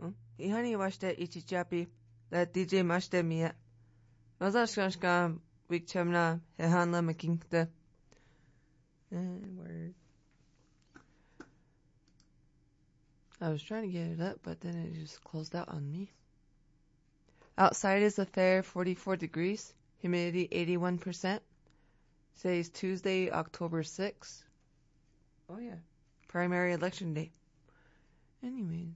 Ihani washte ichichapi, la DJ mashte mia. Razashkashka, wikchemna, hehanla makinkte. Word. I was trying to get it up, but then it just closed out on me. Outside is a fair 44 degrees, humidity 81%. Today is Tuesday, October 6th. Oh yeah, primary election day. Anyways.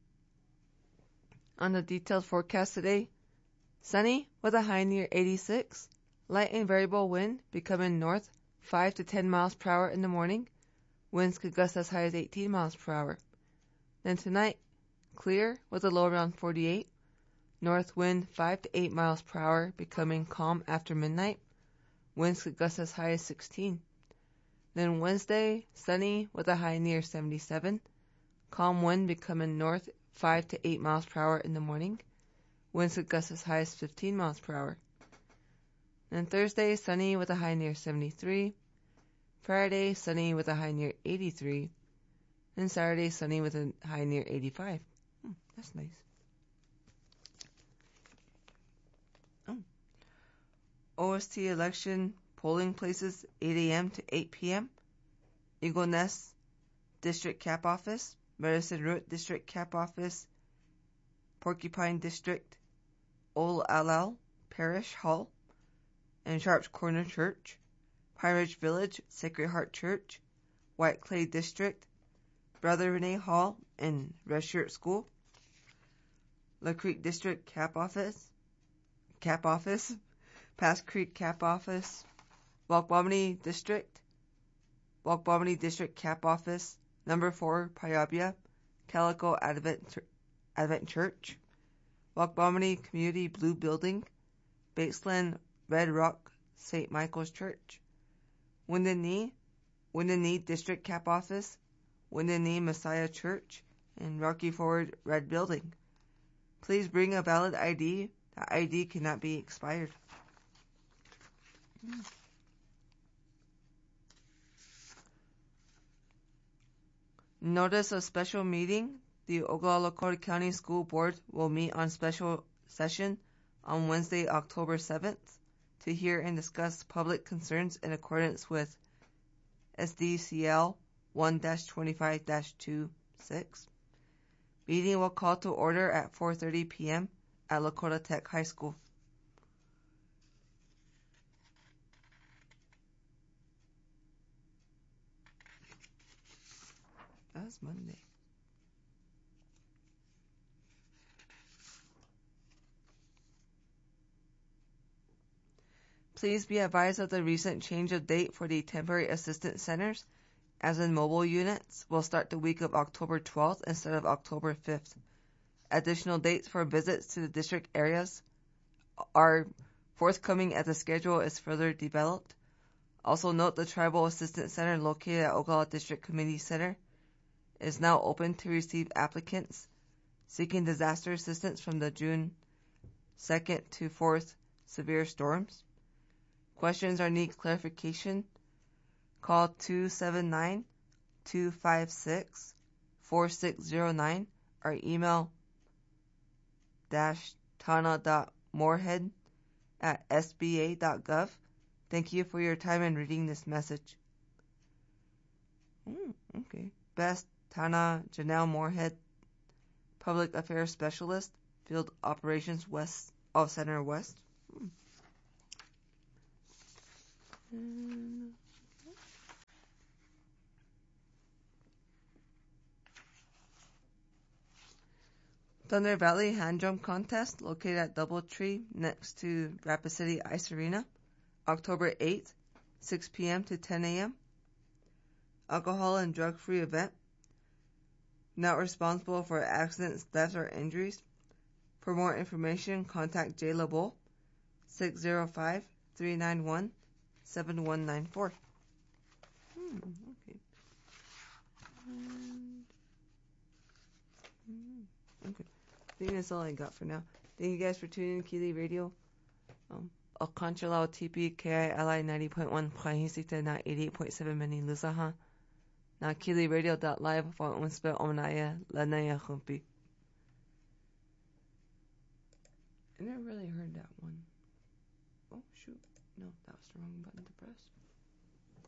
On the detailed forecast today, sunny with a high near 86, light and variable wind becoming north 5 to 10 miles per hour in the morning. Winds could gust as high as 18 miles per hour. Then tonight, clear with a low around 48. North wind 5 to 8 miles per hour, becoming calm after midnight. Winds could gust as high as 16. Then Wednesday, sunny with a high near 77. Calm wind becoming north 5 to 8 miles per hour in the morning. Winds could gust as high as 15 miles per hour. Then Thursday, sunny with a high near 73. Friday, sunny with a high near 83. And Saturday, sunny with a high near 85. That's nice. OST election polling places 8 a.m. to 8 p.m. Eagle Nest District Cap Office, Medicine Root District Cap Office, Porcupine District, Ol Alal Parish Hall, and Sharps Corner Church, Pine Ridge Village Sacred Heart Church, White Clay District, Brother Rene Hall and Red Shirt School, La Creek District Cap Office, Pass Creek Cap Office, Walkbomany District Cap Office, Number 4 Payabia, Calico Advent Church, Walkbomany Community Blue Building, Batesland Red Rock St. Michael's Church, Wounded Knee District Cap Office, Wounded Knee Messiah Church, and Rocky Forward Red Building. Please bring a valid ID. The ID cannot be expired. Notice of special meeting. The Oglala Lakota County School Board will meet on special session on Wednesday, October 7th to hear and discuss public concerns in accordance with SDCL 1-25-26. Meeting will call to order at 4:30 p.m. at Lakota Tech High School. That's Monday. Please be advised of the recent change of date for the temporary assistance centers, as in mobile units, will start the week of October 12th instead of October 5th. Additional dates for visits to the district areas are forthcoming as the schedule is further developed. Also note the Tribal Assistance Center located at Oglala District Community Center is now open to receive applicants seeking disaster assistance from the June 2nd to 4th severe storms. Questions or need clarification? Call 279-256-4609 or email tana.moorhead@sba.gov. Thank you for your time in reading this message. Okay. Best Tana Janelle Moorhead, Public Affairs Specialist, Field Operations West of Center West. Thunder Valley Hand Drum Contest, located at Doubletree next to Rapid City Ice Arena, October 8th, 6 p.m. to 10 a.m. Alcohol and drug-free event. Not responsible for accidents, deaths, or injuries. For more information, contact Jay LeBeau, 605-391-7194. Okay. Okay. I think that's all I got for now. Thank you guys for tuning in Kili Radio. Alcantralao TP KILI 90.1 Pahisita na 88.7 Mani Lusaha. Na Kili Radio.live for unspell omnaya lanaya humpi. I never really heard that one. Oh, shoot. No, that was the wrong button to press.